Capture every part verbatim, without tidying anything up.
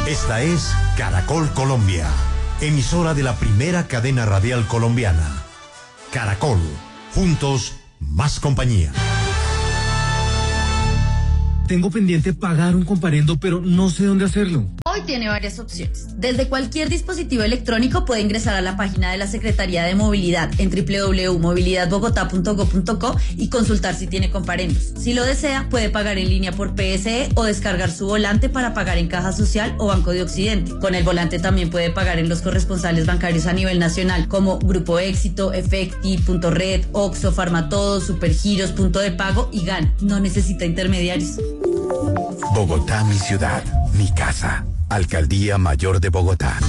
Esta es Caracol Colombia, emisora de la primera cadena radial colombiana. Caracol, juntos, más compañía. Tengo pendiente pagar un comparendo, pero no sé dónde hacerlo. Hoy tiene varias opciones. Desde cualquier dispositivo electrónico puede ingresar a la página de la Secretaría de Movilidad en doble u doble u doble u punto movilidad bogotá punto gob punto co y consultar si tiene comparendos. Si lo desea, puede pagar en línea por P S E o descargar su volante para pagar en Caja Social o Banco de Occidente. Con el volante también puede pagar en los corresponsales bancarios a nivel nacional, como Grupo Éxito, Efecti, Punto Red, Oxxo, Farmatodo, Supergiros, Punto de Pago y GAN. No necesita intermediarios. Bogotá, mi ciudad, mi casa. Alcaldía Mayor de Bogotá.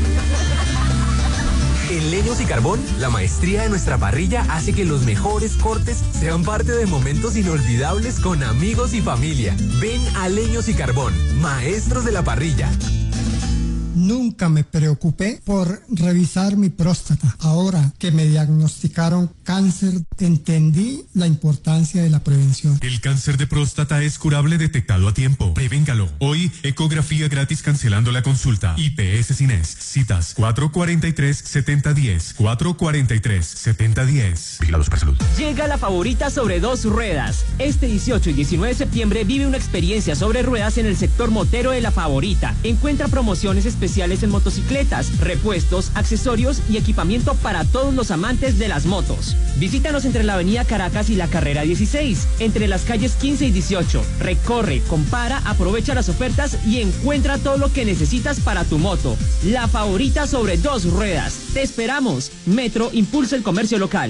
En Leños y Carbón, la maestría de nuestra parrilla hace que los mejores cortes sean parte de momentos inolvidables con amigos y familia. Ven a Leños y Carbón, maestros de la parrilla. Nunca me preocupé por revisar mi próstata. Ahora que me diagnosticaron cáncer, entendí la importancia de la prevención. El cáncer de próstata es curable detectado a tiempo. Prevéngalo. Hoy, ecografía gratis cancelando la consulta. I P S Cines. Citas cuatro cuarenta y tres, setenta diez. cuatro cuarenta y tres, setenta diez. Vigilados por salud. Llega la favorita sobre dos ruedas. Este dieciocho y diecinueve de septiembre vive una experiencia sobre ruedas en el sector motero de La Favorita. Encuentra promociones especiales especiales en motocicletas, repuestos, accesorios y equipamiento para todos los amantes de las motos. Visítanos entre la avenida Caracas y la carrera dieciséis, entre las calles quince y dieciocho. Recorre, compara, aprovecha las ofertas y encuentra todo lo que necesitas para tu moto. La Favorita sobre dos ruedas. Te esperamos. Metro impulsa el comercio local.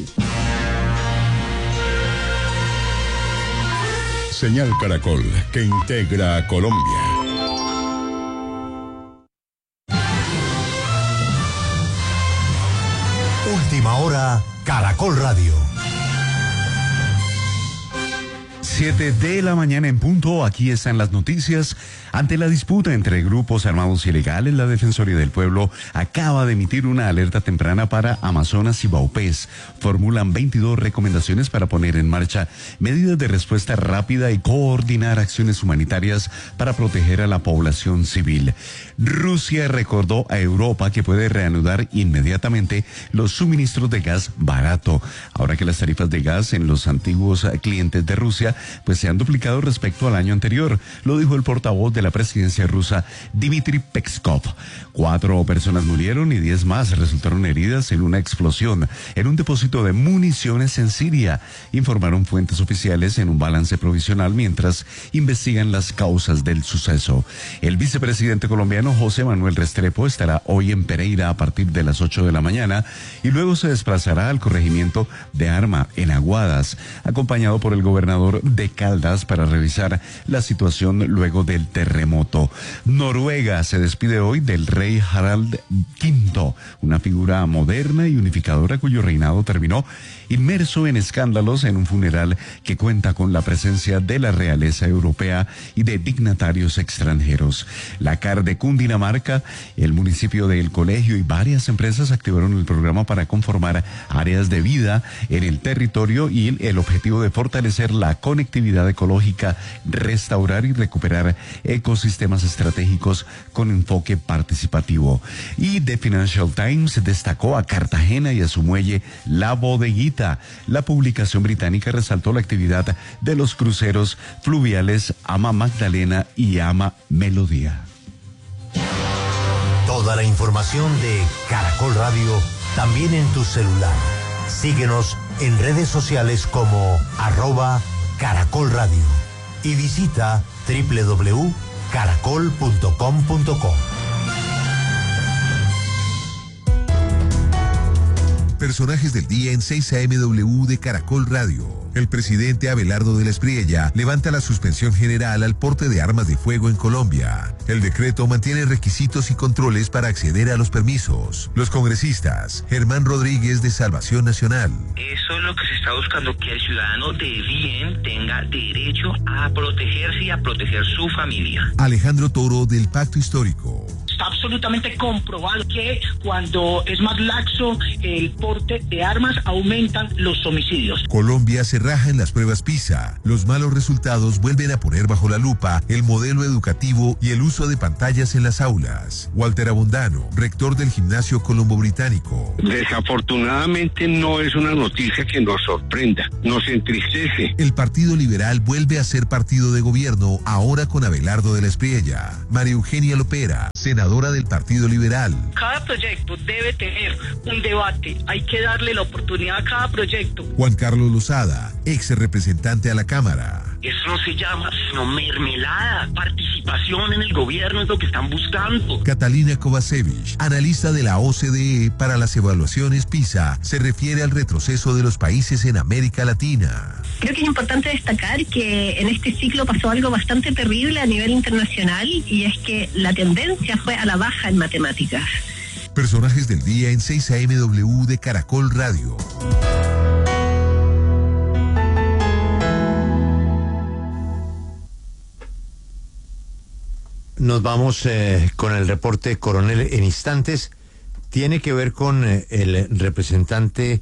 Señal Caracol, que integra a Colombia. Última hora, Caracol Radio. Siete de la mañana en punto, aquí están las noticias. Ante la disputa entre grupos armados ilegales, la Defensoría del Pueblo acaba de emitir una alerta temprana para Amazonas y Baupés. Formulan veintidós recomendaciones para poner en marcha medidas de respuesta rápida y coordinar acciones humanitarias para proteger a la población civil. Rusia recordó a Europa que puede reanudar inmediatamente los suministros de gas barato, ahora que las tarifas de gas en los antiguos clientes de Rusia pues se han duplicado respecto al año anterior. Lo dijo el portavoz de la presidencia rusa, Dmitry Peskov. Cuatro personas murieron y diez más resultaron heridas en una explosión en un depósito de municiones en Siria, informaron fuentes oficiales en un balance provisional mientras investigan las causas del suceso. El vicepresidente colombiano José Manuel Restrepo estará hoy en Pereira a partir de las ocho de la mañana y luego se desplazará al corregimiento de Arma en Aguadas, acompañado por el gobernador de Caldas para revisar la situación luego del terremoto. Noruega se despide hoy del rey Harald quinto, una figura moderna y unificadora cuyo reinado terminó inmerso en escándalos en un funeral que cuenta con la presencia de la realeza europea y de dignatarios extranjeros. La C A R de Cundinamarca, el municipio de El Colegio y varias empresas activaron el programa para conformar áreas de vida en el territorio y el, el objetivo de fortalecer la conectividad ecológica, restaurar y recuperar ecosistemas estratégicos con enfoque participativo. Y The Financial Times destacó a Cartagena y a su muelle La Bodeguita. La publicación británica resaltó la actividad de los cruceros fluviales Ama Magdalena y Ama Melodía. Toda la información de Caracol Radio también en tu celular. Síguenos en redes sociales como arroba Caracol Radio y visita doble u doble u doble u punto caracol punto com punto co. Personajes del día en seis A M W de Caracol Radio. El presidente Abelardo de la Espriella levanta la suspensión general al porte de armas de fuego en Colombia. El decreto mantiene requisitos y controles para acceder a los permisos. Los congresistas, Germán Rodríguez de Salvación Nacional. Eso es lo que se está buscando, que el ciudadano de bien tenga derecho a protegerse y a proteger su familia. Alejandro Toro del Pacto Histórico. Stop absolutamente comprobado que cuando es más laxo el porte de armas aumentan los homicidios. Colombia se raja en las pruebas PISA. Los malos resultados vuelven a poner bajo la lupa el modelo educativo y el uso de pantallas en las aulas. Walter Abondano, rector del Gimnasio Colombo Británico. Desafortunadamente no es una noticia que nos sorprenda, nos entristece. El Partido Liberal vuelve a ser partido de gobierno, ahora con Abelardo de la Espriella. María Eugenia Lopera, senadora del Partido Liberal. Cada proyecto debe tener un debate, hay que darle la oportunidad a cada proyecto. Juan Carlos Lozada, ex representante a la Cámara. Eso no se llama sino mermelada. Participación en el gobierno es lo que están buscando. Catalina Kovacevic, analista de la O C D E para las evaluaciones PISA, se refiere al retroceso de los países en América Latina. Creo que es importante destacar que en este ciclo pasó algo bastante terrible a nivel internacional, y es que la tendencia fue a la baja en matemáticas. Personajes del día en seis A M W de Caracol Radio. Nos vamos eh, con el reporte Coronel en instantes. Tiene que ver con eh, el representante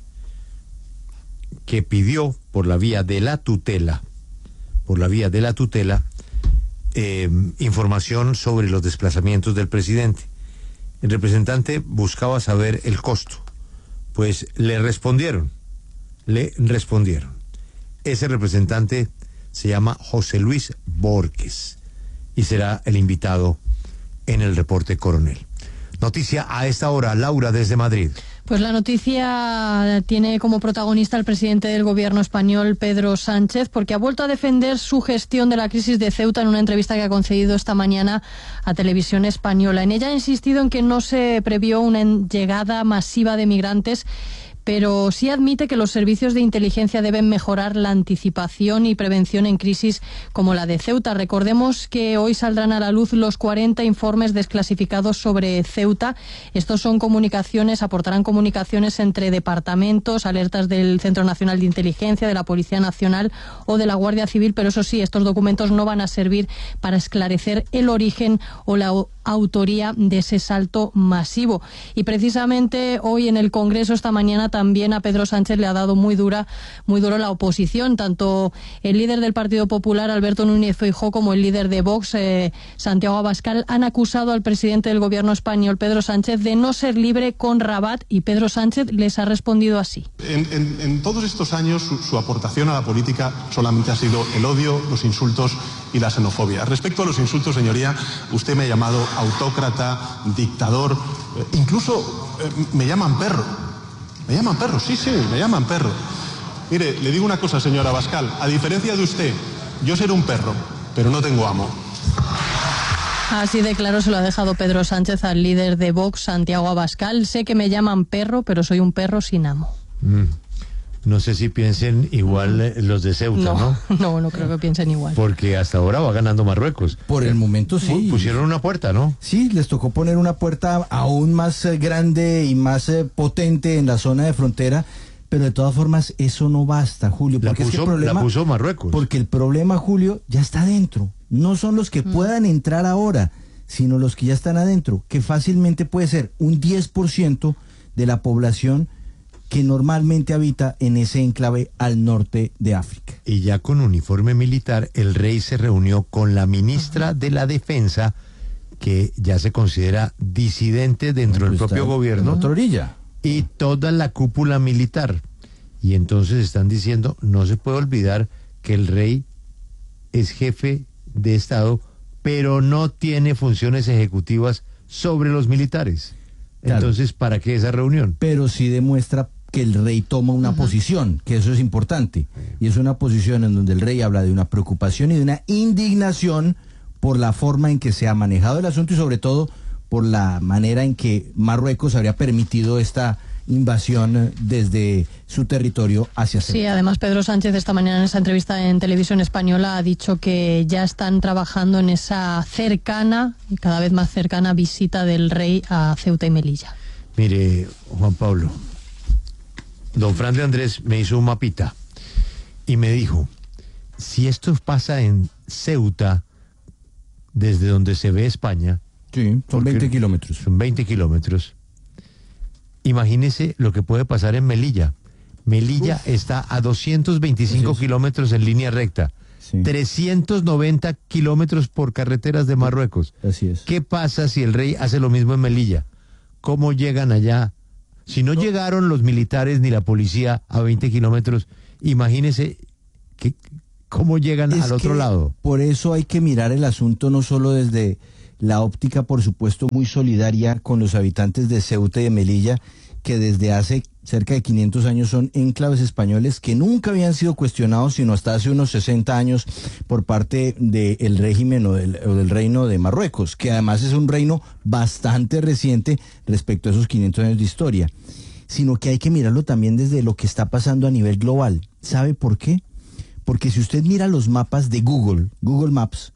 que pidió por la vía de la tutela, por la vía de la tutela, eh, información sobre los desplazamientos del presidente. El representante buscaba saber el costo. Pues le respondieron, le respondieron. Ese representante se llama José Luis Borges y será el invitado en el reporte Coronel. Noticia a esta hora, Laura, desde Madrid. Pues la noticia tiene como protagonista al presidente del gobierno español, Pedro Sánchez, porque ha vuelto a defender su gestión de la crisis de Ceuta en una entrevista que ha concedido esta mañana a Televisión Española. En ella ha insistido en que no se previó una llegada masiva de migrantes, pero sí admite que los servicios de inteligencia deben mejorar la anticipación y prevención en crisis como la de Ceuta. Recordemos que hoy saldrán a la luz los cuarenta informes desclasificados sobre Ceuta. Estos son comunicaciones, aportarán comunicaciones entre departamentos, alertas del Centro Nacional de Inteligencia, de la Policía Nacional o de la Guardia Civil, pero eso sí, estos documentos no van a servir para esclarecer el origen o la autoría de ese salto masivo. Y precisamente hoy en el Congreso, esta mañana, también a Pedro Sánchez le ha dado muy dura, muy duro la oposición. Tanto el líder del Partido Popular, Alberto Núñez Feijóo, como el líder de Vox, eh, Santiago Abascal, han acusado al presidente del gobierno español, Pedro Sánchez, de no ser libre con Rabat, y Pedro Sánchez les ha respondido así. En, en, en todos estos años su, su aportación a la política solamente ha sido el odio, los insultos y la xenofobia. Respecto a los insultos, señoría, usted me ha llamado autócrata, dictador, eh, incluso eh, me llaman perro. Me llaman perro, sí, sí, me llaman perro. Mire, le digo una cosa, señora Abascal, a diferencia de usted, yo seré un perro, pero no tengo amo. Así de claro se lo ha dejado Pedro Sánchez al líder de Vox, Santiago Abascal. Sé que me llaman perro, pero soy un perro sin amo. Mm. No sé si piensen igual eh, los de Ceuta, ¿no? No, no, no creo que piensen igual. Porque hasta ahora va ganando Marruecos. Por el momento sí. Pusieron una puerta, ¿no? Sí, les tocó poner una puerta aún más eh, grande y más eh, potente en la zona de frontera, pero de todas formas eso no basta, Julio. Porque la, puso, es que el problema, la puso Marruecos. Porque el problema, Julio, ya está adentro. No son los que mm. puedan entrar ahora, sino los que ya están adentro, que fácilmente puede ser un diez por ciento de la población que normalmente habita en ese enclave al norte de África. Y ya con uniforme militar, el rey se reunió con la ministra uh-huh. de la Defensa, que ya se considera disidente dentro no, pues del propio gobierno. En otra orilla. Y toda la cúpula militar. Y entonces están diciendo, no se puede olvidar que el rey es jefe de Estado, pero no tiene funciones ejecutivas sobre los militares. Claro. Entonces, ¿para qué esa reunión? Pero sí demuestra que el rey toma una uh-huh. posición, que eso es importante. Y es una posición en donde el rey habla de una preocupación y de una indignación por la forma en que se ha manejado el asunto y sobre todo por la manera en que Marruecos habría permitido esta invasión desde su territorio hacia Ceuta. Sí, además Pedro Sánchez esta mañana en esa entrevista en Televisión Española ha dicho que ya están trabajando en esa cercana y cada vez más cercana visita del rey a Ceuta y Melilla. Mire, Juan Pablo, don Fran de Andrés me hizo un mapita y me dijo, si esto pasa en Ceuta, desde donde se ve España, Sí, son veinte kilómetros. Son veinte kilómetros. Imagínese lo que puede pasar en Melilla. Melilla Uf. está a doscientos veinticinco es kilómetros en línea recta. Sí. trescientos noventa kilómetros por carreteras de Marruecos. Así es. ¿Qué pasa si el rey hace lo mismo en Melilla? ¿Cómo llegan allá? Si no, no. llegaron los militares ni la policía a veinte kilómetros, imagínese que, cómo llegan es al otro lado. Por eso hay que mirar el asunto no solo desde la óptica, por supuesto, muy solidaria con los habitantes de Ceuta y de Melilla, que desde hace cerca de quinientos años son enclaves españoles que nunca habían sido cuestionados, sino hasta hace unos sesenta años por parte del régimen o del, o del reino de Marruecos, que además es un reino bastante reciente respecto a esos quinientos años de historia, sino que hay que mirarlo también desde lo que está pasando a nivel global. ¿Sabe por qué? Porque si usted mira los mapas de Google, Google Maps,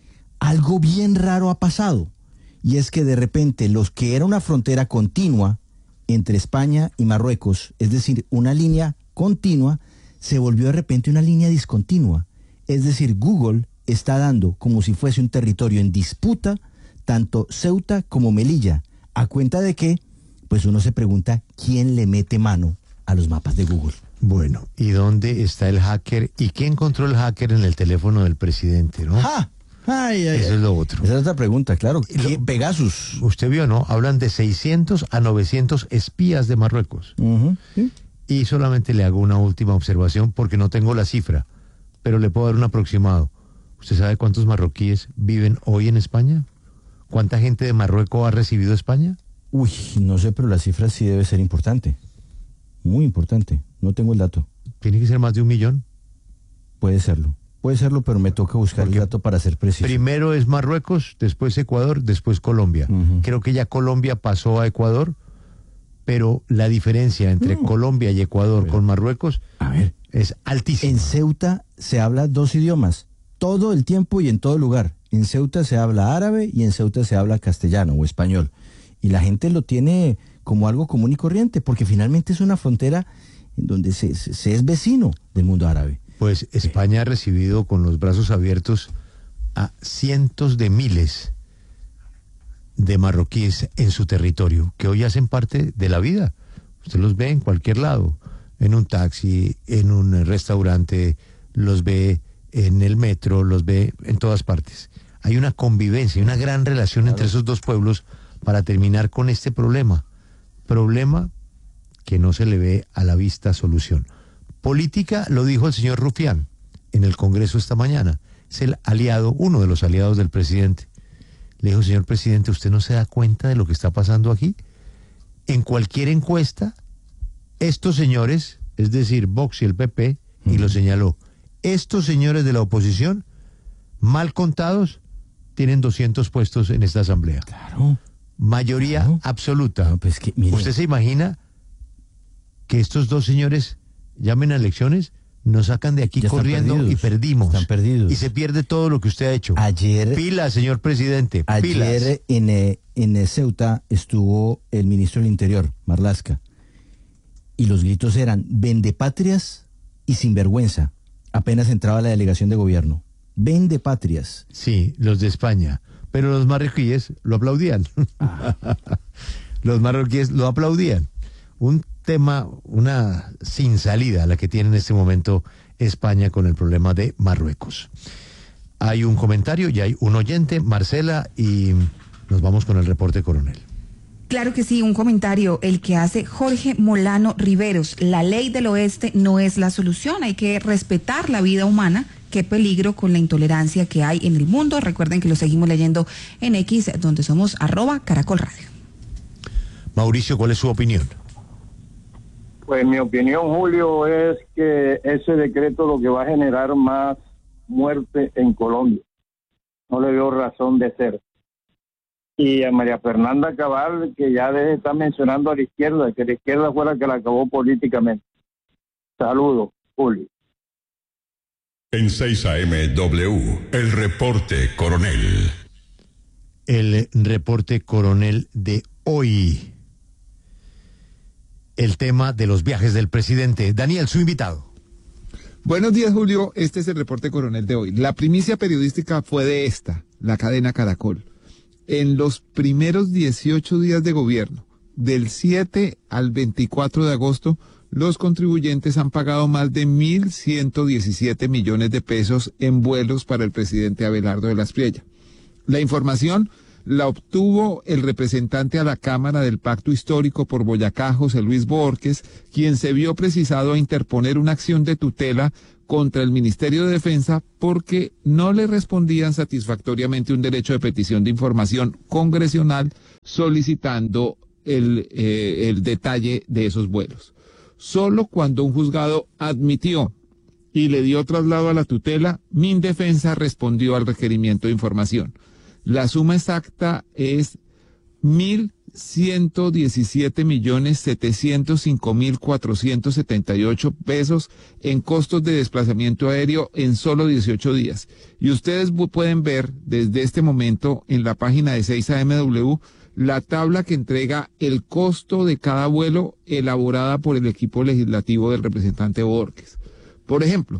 algo bien raro ha pasado, y es que de repente los que era una frontera continua entre España y Marruecos, es decir, una línea continua, se volvió de repente una línea discontinua. Es decir, Google está dando como si fuese un territorio en disputa, tanto Ceuta como Melilla, a cuenta de que, pues uno se pregunta, ¿quién le mete mano a los mapas de Google? Bueno, ¿y dónde está el hacker? ¿Y qué encontró el hacker en el teléfono del presidente, no? ¡Ja! Ay, ay, Eso ay. es lo otro. Esa es otra pregunta, claro. ¿Qué? Pegasus. Usted vio, ¿no? Hablan de seiscientos a novecientos espías de Marruecos. Uh-huh. ¿Sí? Y solamente le hago una última observación porque no tengo la cifra, pero le puedo dar un aproximado. ¿Usted sabe cuántos marroquíes viven hoy en España? ¿Cuánta gente de Marruecos ha recibido España? Uy, no sé, pero la cifra sí debe ser importante. Muy importante. No tengo el dato. ¿Tiene que ser más de un millón? Puede serlo. Puede serlo, pero me toca buscar Porque el dato para ser preciso. Primero es Marruecos, después Ecuador, después Colombia. Uh-huh. Creo que ya Colombia pasó a Ecuador, pero la diferencia entre no. Colombia y Ecuador con Marruecos a ver, es altísima. En Ceuta se habla dos idiomas, todo el tiempo y en todo lugar. En Ceuta se habla árabe y en Ceuta se habla castellano o español. Y la gente lo tiene como algo común y corriente, porque finalmente es una frontera en donde se, se, se es vecino del mundo árabe. Pues España ha recibido con los brazos abiertos a cientos de miles de marroquíes en su territorio, que hoy hacen parte de la vida. Usted los ve en cualquier lado, en un taxi, en un restaurante, los ve en el metro, los ve en todas partes. Hay una convivencia, una gran relación claro. entre esos dos pueblos para terminar con este problema. Problema que no se le ve a la vista solución. Política, lo dijo el señor Rufián en el Congreso esta mañana. Es el aliado, uno de los aliados del presidente. Le dijo, señor presidente, ¿usted no se da cuenta de lo que está pasando aquí? En cualquier encuesta, estos señores, es decir, Vox y el P P, y lo señaló, estos señores de la oposición, mal contados, tienen doscientos puestos en esta asamblea. Claro. Mayoría claro. absoluta. No, pues que, mire. ¿Usted se imagina que estos dos señores llamen a elecciones, nos sacan de aquí ya corriendo y perdimos? Están perdidos. Y se pierde todo lo que usted ha hecho. Ayer. Pila, señor presidente. Ayer en, eh, en Ceuta estuvo el ministro del Interior, Marlaska. Y los gritos eran vendepatrias y sinvergüenza. Apenas entraba la delegación de gobierno. Vendepatrias. Sí, los de España. Pero los marroquíes lo aplaudían. Ah. Los marroquíes lo aplaudían. Un tema, una sin salida la que tiene en este momento España con el problema de Marruecos. Hay un comentario y hay un oyente, Marcela, y nos vamos con el reporte coronel. Claro que sí, un comentario, el que hace Jorge Molano Riveros. La ley del oeste no es la solución, hay que respetar la vida humana. Qué peligro con la intolerancia que hay en el mundo. Recuerden que lo seguimos leyendo en X, donde somos arroba Caracol Radio. Mauricio, ¿cuál es su opinión? Pues mi opinión, Julio, es que ese decreto lo que va a generar más muerte en Colombia. No le veo razón de ser. Y a María Fernanda Cabal, que ya debe estar mencionando a la izquierda, que la izquierda fue la que la acabó políticamente. Saludos, Julio. En seis A M W, el reporte coronel. El reporte coronel de hoy. El tema de los viajes del presidente. Daniel, su invitado. Buenos días, Julio. Este es el reporte coronel de hoy. La primicia periodística fue de esta, la cadena Caracol. En los primeros dieciocho días de gobierno, del siete al veinticuatro de agosto, los contribuyentes han pagado más de mil ciento diecisiete millones de pesos en vuelos para el presidente Abelardo de la Espriella. La información la obtuvo el representante a la Cámara del Pacto Histórico por Boyacá, José Luis Borges, quien se vio precisado a interponer una acción de tutela contra el Ministerio de Defensa porque no le respondían satisfactoriamente un derecho de petición de información congresional solicitando el, eh, el detalle de esos vuelos. Solo cuando un juzgado admitió y le dio traslado a la tutela, Mindefensa respondió al requerimiento de información. La suma exacta es mil ciento diecisiete millones setecientos cinco mil cuatrocientos setenta y ocho pesos en costos de desplazamiento aéreo en solo dieciocho días. Y ustedes pueden ver desde este momento en la página de seis A M W la tabla que entrega el costo de cada vuelo elaborada por el equipo legislativo del representante Borges. Por ejemplo,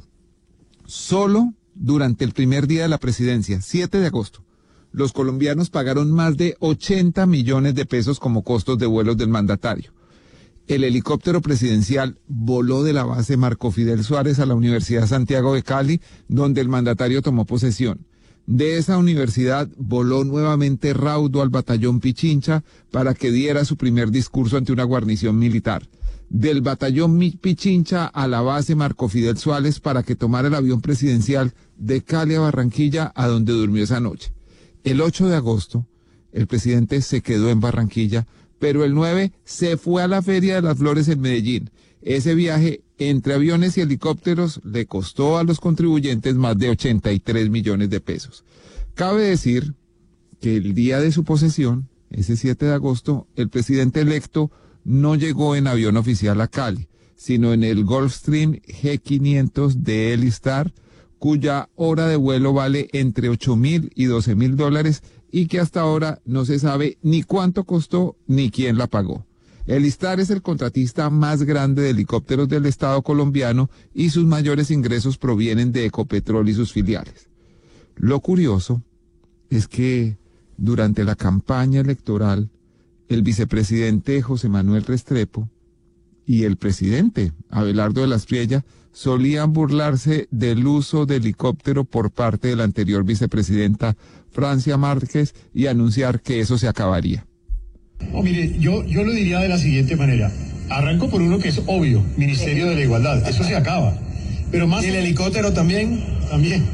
solo durante el primer día de la presidencia, siete de agosto, los colombianos pagaron más de ochenta millones de pesos como costos de vuelos del mandatario. El helicóptero presidencial voló de la base Marco Fidel Suárez a la Universidad Santiago de Cali, donde el mandatario tomó posesión. De esa universidad voló nuevamente raudo al batallón Pichincha para que diera su primer discurso ante una guarnición militar. Del batallón Pichincha a la base Marco Fidel Suárez para que tomara el avión presidencial de Cali a Barranquilla, a donde durmió esa noche. El ocho de agosto, el presidente se quedó en Barranquilla, pero el nueve se fue a la Feria de las Flores en Medellín. Ese viaje entre aviones y helicópteros le costó a los contribuyentes más de ochenta y tres millones de pesos. Cabe decir que el día de su posesión, ese siete de agosto, el presidente electo no llegó en avión oficial a Cali, sino en el Gulfstream G quinientos de Elistar, cuya hora de vuelo vale entre ocho mil y doce mil dólares y que hasta ahora no se sabe ni cuánto costó ni quién la pagó. Elistar es el contratista más grande de helicópteros del Estado colombiano y sus mayores ingresos provienen de Ecopetrol y sus filiales. Lo curioso es que durante la campaña electoral, el vicepresidente José Manuel Restrepo y el presidente Abelardo de la Espriella solían burlarse del uso de helicóptero por parte de la anterior vicepresidenta Francia Márquez y anunciar que eso se acabaría. No, mire, yo, yo lo diría de la siguiente manera. Arranco por uno que es obvio, Ministerio de la Igualdad, eso se acaba. Pero más... ¿Y el helicóptero también? También.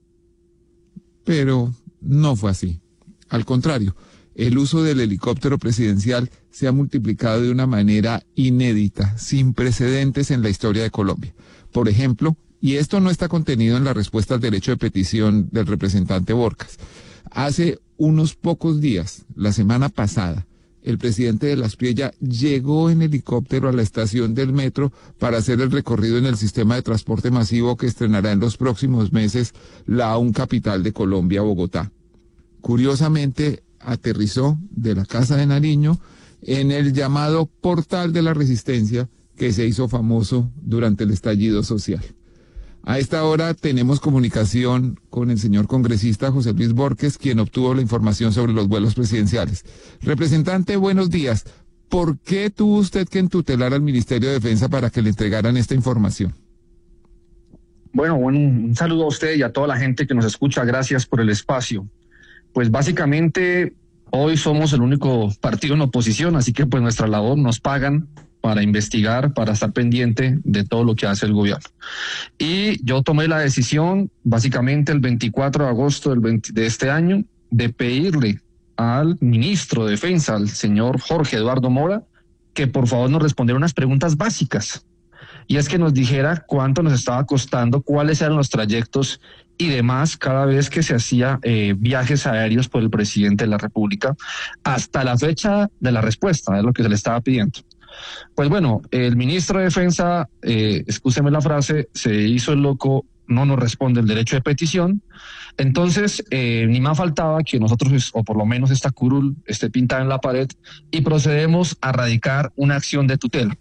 Pero no fue así. Al contrario, el uso del helicóptero presidencial se ha multiplicado de una manera inédita, sin precedentes en la historia de Colombia. Por ejemplo, y esto no está contenido en la respuesta al derecho de petición del representante Borges, hace unos pocos días, la semana pasada, el presidente de la Espriella llegó en helicóptero a la estación del metro para hacer el recorrido en el sistema de transporte masivo que estrenará en los próximos meses la aún capital de Colombia, Bogotá. Curiosamente, aterrizó de la Casa de Nariño en el llamado Portal de la Resistencia, que se hizo famoso durante el estallido social. A esta hora tenemos comunicación con el señor congresista José Luis Borges, quien obtuvo la información sobre los vuelos presidenciales. Representante, buenos días. ¿Por qué tuvo usted que entutelar al Ministerio de Defensa para que le entregaran esta información? Bueno, bueno, un saludo a usted y a toda la gente que nos escucha. Gracias por el espacio. Pues básicamente hoy somos el único partido en oposición, así que pues nuestra labor nos pagan para investigar, para estar pendiente de todo lo que hace el gobierno. Y yo tomé la decisión, básicamente el veinticuatro de agosto del veinte de este año, de pedirle al ministro de Defensa, al señor Jorge Eduardo Mora, que por favor nos respondiera unas preguntas básicas. Y es que nos dijera cuánto nos estaba costando, cuáles eran los trayectos y demás cada vez que se hacía eh, viajes aéreos por el presidente de la República, hasta la fecha de la respuesta, es lo que se le estaba pidiendo. Pues bueno, el ministro de Defensa, eh, excúseme la frase, se hizo el loco, no nos responde el derecho de petición. Entonces, eh, ni más faltaba que nosotros, o por lo menos esta curul, esté pintada en la pared y procedemos a radicar una acción de tutela.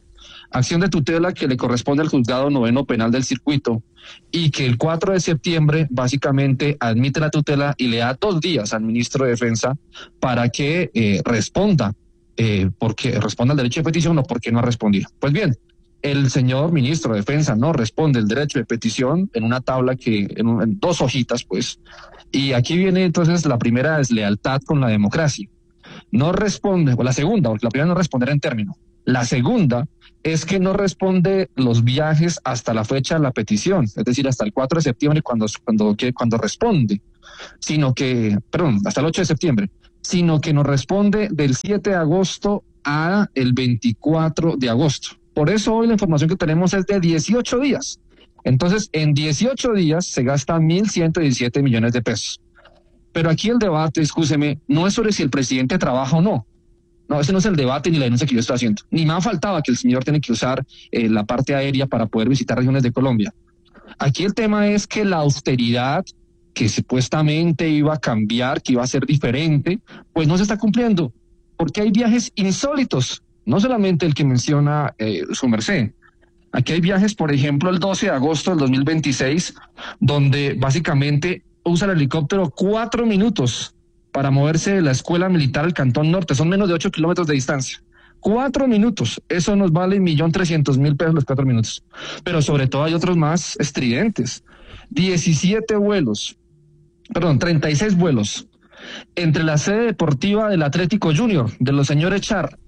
acción de tutela que le corresponde al juzgado noveno penal del circuito y que el cuatro de septiembre básicamente admite la tutela y le da dos días al ministro de Defensa para que eh, responda, eh, porque responda al derecho de petición o porque no ha respondido. Pues bien, el señor ministro de Defensa no responde el derecho de petición en una tabla que, en, un, en dos hojitas, pues, y aquí viene entonces la primera deslealtad con la democracia. No responde, o la segunda, porque la primera no responder en término. La segunda es que no responde los viajes hasta la fecha de la petición, es decir, hasta el cuatro de septiembre cuando, cuando, cuando responde, sino que, perdón, hasta el ocho de septiembre, sino que nos responde del siete de agosto a el veinticuatro de agosto. Por eso hoy la información que tenemos es de dieciocho días. Entonces, en dieciocho días se gastan mil ciento diecisiete millones de pesos. Pero aquí el debate, escúcheme, no es sobre si el presidente trabaja o no. No, ese no es el debate ni la denuncia que yo estoy haciendo. Ni me faltaba que el señor tiene que usar eh, la parte aérea para poder visitar regiones de Colombia. Aquí el tema es que la austeridad que supuestamente iba a cambiar, que iba a ser diferente, pues no se está cumpliendo. Porque hay viajes insólitos. No solamente el que menciona eh, su merced. Aquí hay viajes, por ejemplo, el doce de agosto del dos mil veintiséis, donde básicamente usa el helicóptero cuatro minutos para moverse de la escuela militar al Cantón Norte. Son menos de ocho kilómetros de distancia. Cuatro minutos. Eso nos vale un millón trescientos mil pesos los cuatro minutos. Pero sobre todo hay otros más estridentes. diecisiete vuelos, perdón, treinta y seis vuelos entre la sede deportiva del Atlético Junior, de los señores Char,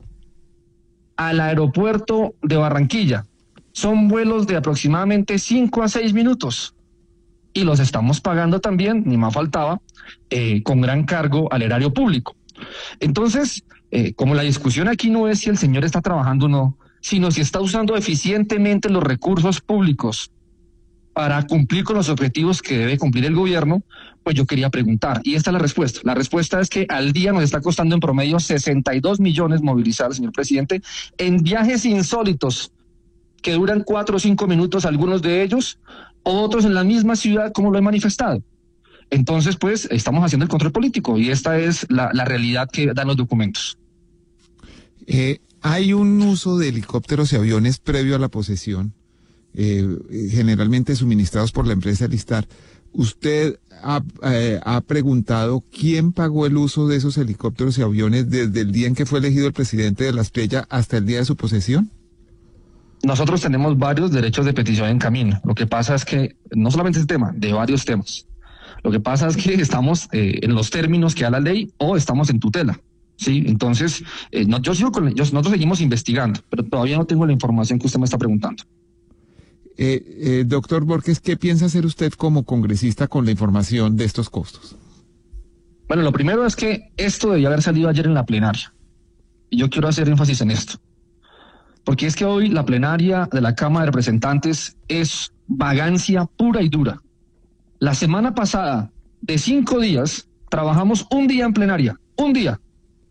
al aeropuerto de Barranquilla. Son vuelos de aproximadamente cinco a seis minutos y los estamos pagando también, ni más faltaba, eh, con gran cargo al erario público. Entonces, eh, como la discusión aquí no es si el señor está trabajando o no, sino si está usando eficientemente los recursos públicos para cumplir con los objetivos que debe cumplir el gobierno, pues yo quería preguntar, y esta es la respuesta. La respuesta es que al día nos está costando en promedio sesenta y dos millones movilizar, señor presidente, en viajes insólitos que duran cuatro o cinco minutos, algunos de ellos, otros en la misma ciudad, como lo he manifestado. Entonces, pues, estamos haciendo el control político y esta es la, la realidad que dan los documentos. Eh, hay un uso de helicópteros y aviones previo a la posesión, eh, generalmente suministrados por la empresa Listar. ¿Usted ha, eh, ha preguntado quién pagó el uso de esos helicópteros y aviones desde el día en que fue elegido el presidente de La Espriella hasta el día de su posesión? Nosotros tenemos varios derechos de petición en camino. Lo que pasa es que, no solamente este tema, de varios temas. Lo que pasa es que estamos eh, en los términos que da la ley o estamos en tutela. Sí, entonces, eh, no, yo sigo con, yo, nosotros seguimos investigando, pero todavía no tengo la información que usted me está preguntando. Eh, eh, doctor Borges, ¿qué piensa hacer usted como congresista con la información de estos costos? Bueno, lo primero es que esto debía haber salido ayer en la plenaria. Y yo quiero hacer énfasis en esto. Porque es que hoy la plenaria de la Cámara de Representantes es vagancia pura y dura. La semana pasada, de cinco días, trabajamos un día en plenaria. Un día.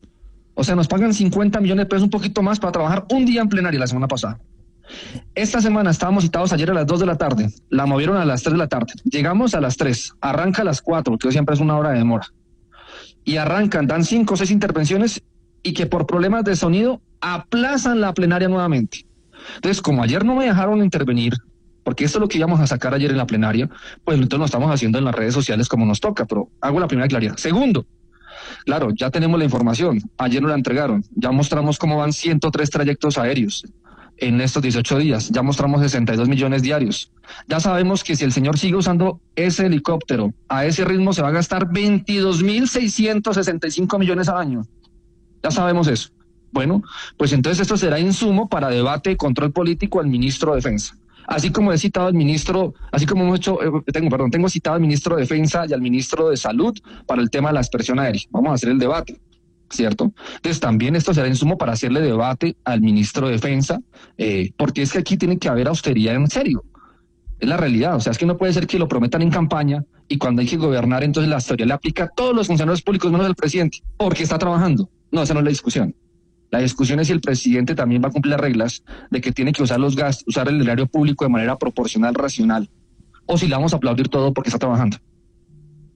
O sea, nos pagan cincuenta millones de pesos, un poquito más, para trabajar un día en plenaria la semana pasada. Esta semana estábamos citados ayer a las dos de la tarde, la movieron a las tres de la tarde. Llegamos a las tres, arranca a las cuatro, porque siempre es una hora de demora. Y arrancan, dan cinco o seis intervenciones y que por problemas de sonido aplazan la plenaria nuevamente. Entonces, como ayer no me dejaron intervenir, porque esto es lo que íbamos a sacar ayer en la plenaria, pues entonces lo estamos haciendo en las redes sociales como nos toca, pero hago la primera claridad. Segundo, claro, ya tenemos la información, ayer nos la entregaron, ya mostramos cómo van ciento tres trayectos aéreos en estos dieciocho días, ya mostramos sesenta y dos millones diarios. Ya sabemos que si el señor sigue usando ese helicóptero a ese ritmo se va a gastar veintidós mil seiscientos sesenta y cinco millones al año. Ya sabemos eso. Bueno, pues entonces esto será insumo para debate y control político al ministro de Defensa. Así como he citado al ministro, así como hemos hecho, eh, tengo, perdón, tengo citado al ministro de Defensa y al ministro de Salud para el tema de la aspersión aérea. Vamos a hacer el debate, ¿cierto? Entonces también esto será insumo para hacerle debate al ministro de Defensa, eh, porque es que aquí tiene que haber austeridad en serio. Es la realidad, o sea, es que no puede ser que lo prometan en campaña y cuando hay que gobernar, entonces la austeridad le aplica a todos los funcionarios públicos menos al presidente, porque está trabajando. No, esa no es la discusión. La discusión es si el presidente también va a cumplir las reglas de que tiene que usar los gastos, usar el erario público de manera proporcional, racional, o si le vamos a aplaudir todo porque está trabajando.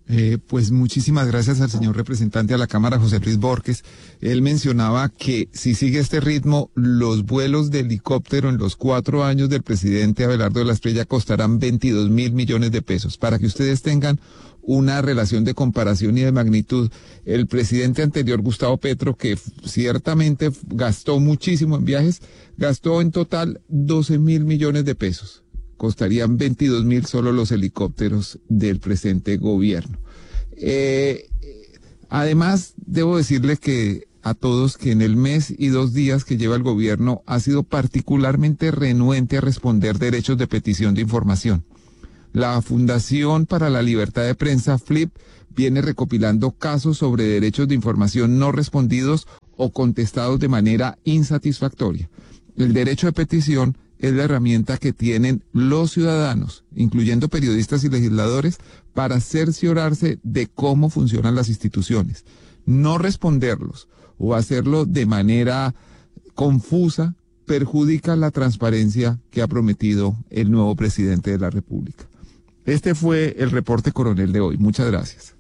Eh, pues muchísimas gracias al señor representante a la Cámara, José Luis Borges. Él mencionaba que si sigue este ritmo, los vuelos de helicóptero en los cuatro años del presidente Abelardo de la Espriella costarán veintidós mil millones de pesos. Para que ustedes tengan una relación de comparación y de magnitud, el presidente anterior, Gustavo Petro, que ciertamente gastó muchísimo en viajes, gastó en total doce mil millones de pesos. Costarían veintidós mil solo los helicópteros del presente gobierno. Eh, además, debo decirle que a todos que en el mes y dos días que lleva el gobierno ha sido particularmente renuente a responder derechos de petición de información. La Fundación para la Libertad de Prensa, FLIP, viene recopilando casos sobre derechos de información no respondidos o contestados de manera insatisfactoria. El derecho de petición es la herramienta que tienen los ciudadanos, incluyendo periodistas y legisladores, para cerciorarse de cómo funcionan las instituciones. No responderlos o hacerlo de manera confusa perjudica la transparencia que ha prometido el nuevo presidente de la República. Este fue el reporte coronel de hoy. Muchas gracias.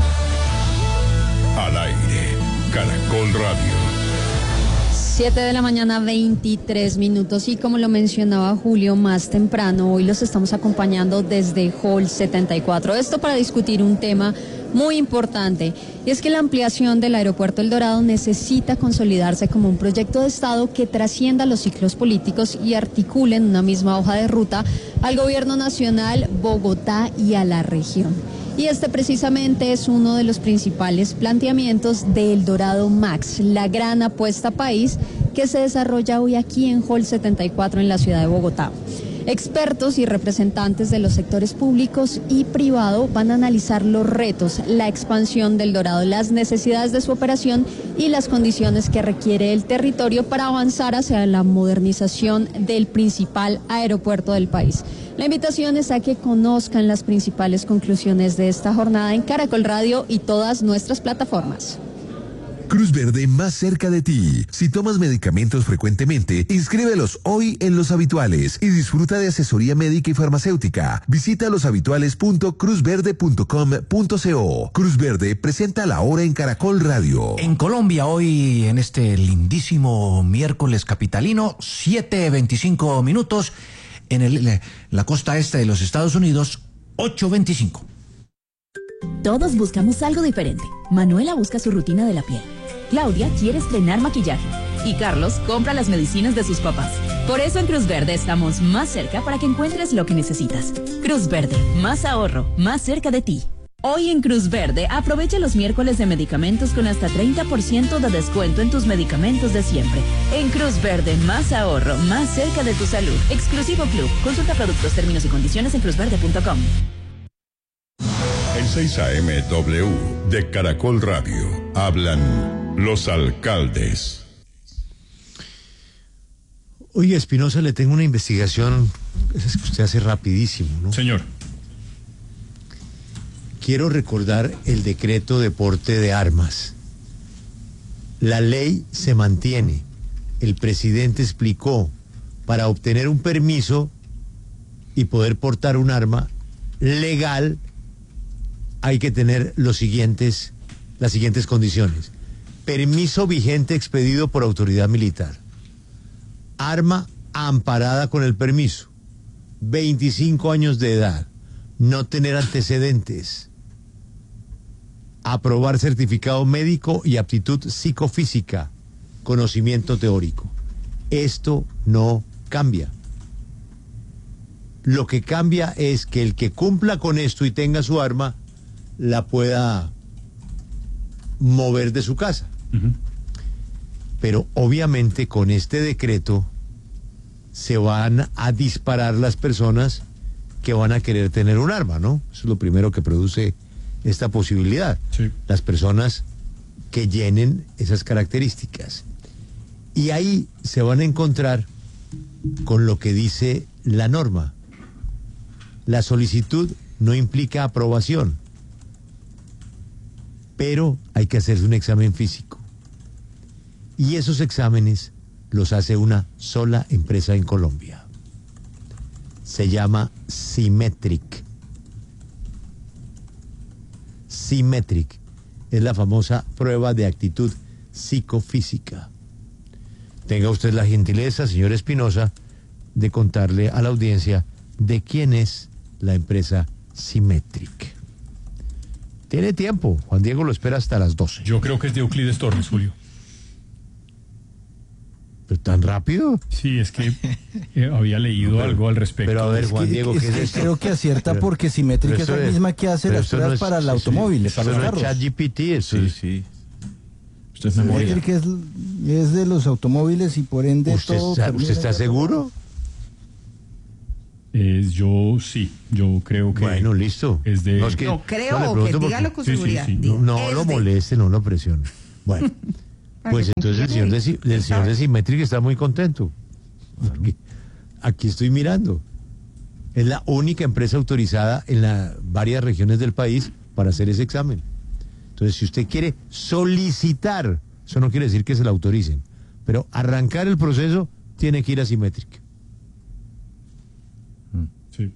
Al aire, Caracol Radio. siete de la mañana, veintitrés minutos, y como lo mencionaba Julio más temprano, hoy los estamos acompañando desde Hall setenta y cuatro. Esto para discutir un tema muy importante, y es que la ampliación del aeropuerto El Dorado necesita consolidarse como un proyecto de Estado que trascienda los ciclos políticos y articule en una misma hoja de ruta al gobierno nacional, Bogotá y a la región. Y este precisamente es uno de los principales planteamientos de El Dorado Max, la gran apuesta país que se desarrolla hoy aquí en Hall setenta y cuatro en la ciudad de Bogotá. Expertos y representantes de los sectores públicos y privado van a analizar los retos, la expansión del Dorado, las necesidades de su operación y las condiciones que requiere el territorio para avanzar hacia la modernización del principal aeropuerto del país. La invitación es a que conozcan las principales conclusiones de esta jornada en Caracol Radio y todas nuestras plataformas. Cruz Verde más cerca de ti. Si tomas medicamentos frecuentemente, inscríbelos hoy en Los Habituales y disfruta de asesoría médica y farmacéutica. Visita loshabituales punto cruz verde punto com punto co. Cruz Verde presenta la hora en Caracol Radio. En Colombia hoy, en este lindísimo miércoles capitalino, siete veinticinco minutos. En el, la costa este de los Estados Unidos, ocho veinticinco. Todos buscamos algo diferente. Manuela busca su rutina de la piel. Claudia quiere estrenar maquillaje. Y Carlos compra las medicinas de sus papás. Por eso en Cruz Verde estamos más cerca para que encuentres lo que necesitas. Cruz Verde, más ahorro, más cerca de ti. Hoy en Cruz Verde, aprovecha los miércoles de medicamentos con hasta treinta por ciento de descuento en tus medicamentos de siempre. En Cruz Verde, más ahorro, más cerca de tu salud. Exclusivo Club. Consulta productos, términos y condiciones en cruz verde punto com. En seis A M W de Caracol Radio hablan los alcaldes. Oye, Espinosa, le tengo una investigación, esa que usted hace rapidísimo, ¿no? Señor. Quiero recordar el decreto de porte de armas. La ley se mantiene. El presidente explicó, para obtener un permiso y poder portar un arma legal, hay que tener los siguientes, las siguientes condiciones. Permiso vigente expedido por autoridad militar. Arma amparada con el permiso. veinticinco años de edad. No tener antecedentes. Aprobar certificado médico y aptitud psicofísica. Conocimiento teórico. Esto no cambia. Lo que cambia es que el que cumpla con esto y tenga su arma la pueda mover de su casa. Uh-huh. Pero obviamente con este decreto se van a disparar las personas que van a querer tener un arma, ¿no? Eso es lo primero que produce esta posibilidad. Sí. Las personas que llenen esas características. Y ahí se van a encontrar con lo que dice la norma. La solicitud no implica aprobación, pero hay que hacerse un examen físico. Y esos exámenes los hace una sola empresa en Colombia. Se llama Symmetric. Symmetric. Es la famosa prueba de actitud psicofísica. Tenga usted la gentileza, señor Espinosa, de contarle a la audiencia de quién es la empresa Symmetric. Tiene tiempo, Juan Diego lo espera hasta las doce. Yo creo que es de Euclides Torres, Julio. ¿Pero tan rápido? Sí, es que eh, había leído pero, algo al respecto. Pero a ver, Juan Diego, ¿qué es, es esto? Creo que acierta pero, porque Symmetric es la misma que hace las pruebas no es, para el automóvil, sí, para los carros. No es ChatGPT, eso sí, es. sí. Esto es memoria. Symmetric es, es de los automóviles y por ende ¿Usted todo... Está, ¿Usted está seguro? Eh, yo sí, yo creo que... Bueno, listo. Es de... No, es que, no creo, no, que dígalo con sí, seguridad. Sí, sí. No, no lo moleste, no lo presione. Bueno, pues entonces el señor, de, el señor de Symmetric está muy contento. Aquí, aquí estoy mirando. Es la única empresa autorizada en la, varias regiones del país para hacer ese examen. Entonces, si usted quiere solicitar, eso no quiere decir que se la autoricen, pero arrancar el proceso, tiene que ir a Symmetric. Sí.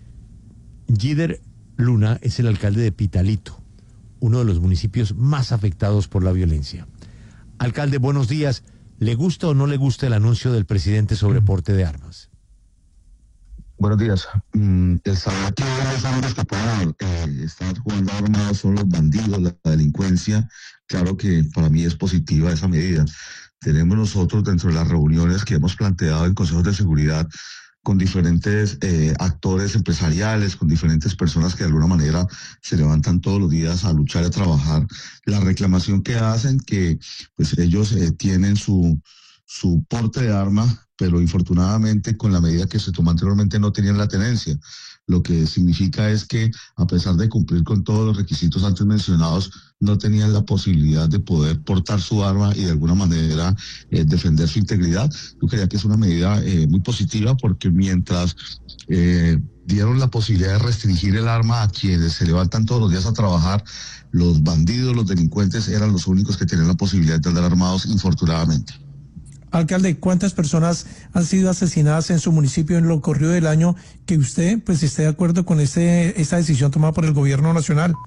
Gider Luna es el alcalde de Pitalito, uno de los municipios más afectados por la violencia. Alcalde, buenos días. ¿Le gusta o no le gusta el anuncio del presidente sobre porte de armas? Buenos días. Mm, el saber que los hombres que puedan eh, estar jugando armados son los bandidos, la, la delincuencia, claro que para mí es positiva esa medida. Tenemos nosotros dentro de las reuniones que hemos planteado en consejos de seguridad con diferentes eh, actores empresariales, con diferentes personas que de alguna manera se levantan todos los días a luchar y a trabajar. La reclamación que hacen, que pues ellos eh, tienen su, su porte de arma, pero infortunadamente con la medida que se tomó anteriormente no tenían la tenencia. Lo que significa es que a pesar de cumplir con todos los requisitos antes mencionados, no tenían la posibilidad de poder portar su arma y de alguna manera eh, defender su integridad. Yo creía que es una medida eh, muy positiva porque mientras eh, dieron la posibilidad de restringir el arma a quienes se levantan todos los días a trabajar, los bandidos, los delincuentes eran los únicos que tenían la posibilidad de andar armados, infortunadamente. Alcalde, ¿cuántas personas han sido asesinadas en su municipio en lo corrido del año que usted pues esté de acuerdo con este, esta decisión tomada por el gobierno nacional?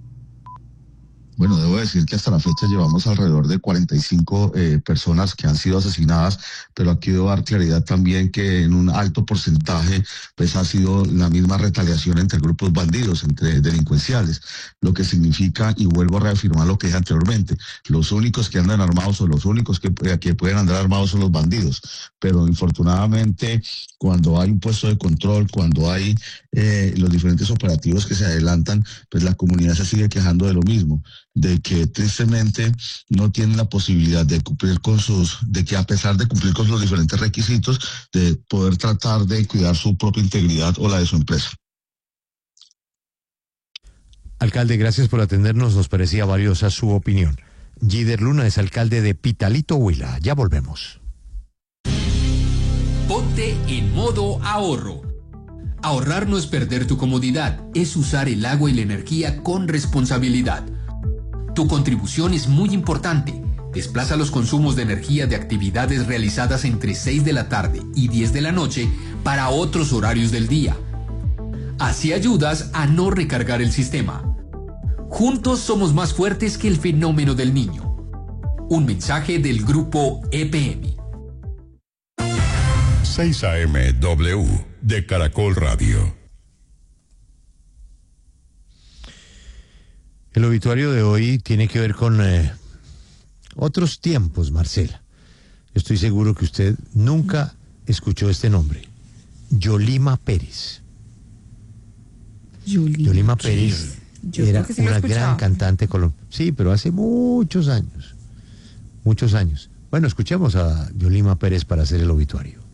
Bueno, debo decir que hasta la fecha llevamos alrededor de cuarenta y cinco eh, personas que han sido asesinadas, pero aquí debo dar claridad también que en un alto porcentaje pues ha sido la misma retaliación entre grupos bandidos, entre delincuenciales, lo que significa, y vuelvo a reafirmar lo que dije anteriormente, los únicos que andan armados o los únicos que, que pueden andar armados son los bandidos, pero infortunadamente cuando hay un puesto de control, cuando hay eh, los diferentes operativos que se adelantan, pues la comunidad se sigue quejando de lo mismo, de que tristemente no tienen la posibilidad de cumplir con sus, de que a pesar de cumplir con los diferentes requisitos, de poder tratar de cuidar su propia integridad o la de su empresa. Alcalde, gracias por atendernos, nos parecía valiosa su opinión. Gider Luna es alcalde de Pitalito, Huila. Ya volvemos. Ponte en modo ahorro. Ahorrar no es perder tu comodidad, es usar el agua y la energía con responsabilidad. Tu contribución es muy importante. Desplaza los consumos de energía de actividades realizadas entre seis de la tarde y diez de la noche para otros horarios del día. Así ayudas a no recargar el sistema. Juntos somos más fuertes que el fenómeno del niño. Un mensaje del grupo E P M. seis A M W de Caracol Radio. El obituario de hoy tiene que ver con eh, otros tiempos, Marcela. Estoy seguro que usted nunca escuchó este nombre. Yolima Pérez. Yolima, Yolima Pérez Yo era sí una gran cantante colombiana. Sí, pero hace muchos años. Muchos años. Bueno, escuchemos a Yolima Pérez para hacer el obituario.